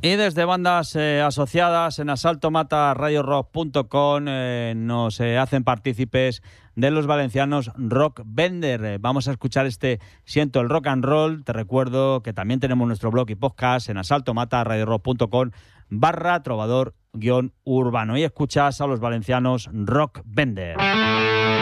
Y desde bandas asociadas en asaltomataradiorock.com nos hacen partícipes de los valencianos Rock Bender. Vamos a escuchar este Siento el Rock and Roll. Te recuerdo que también tenemos nuestro blog y podcast en asaltomataradiorock.com/trovador-urbano. Y escuchas a los valencianos Rock Bender.